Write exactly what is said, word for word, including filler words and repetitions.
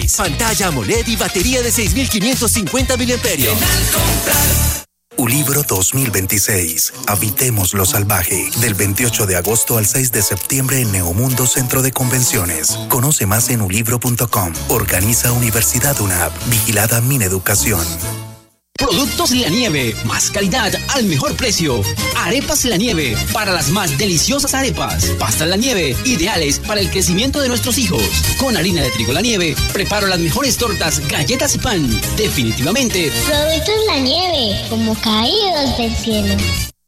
Pantalla AMOLED y batería de seis mil quinientos cincuenta miliamperios. Ulibro dos mil veintiséis. Habitemos lo salvaje. Del veintiocho de agosto al seis de septiembre en Neomundo Centro de Convenciones. Conoce más en ulibro punto com. Organiza Universidad UNAP. Vigilada Mineducación. Productos La Nieve, más calidad al mejor precio. Arepas La Nieve, para las más deliciosas arepas. Pastas La Nieve, ideales para el crecimiento de nuestros hijos. Con harina de trigo La Nieve, preparo las mejores tortas, galletas y pan. Definitivamente, Productos La Nieve, como caídos del cielo.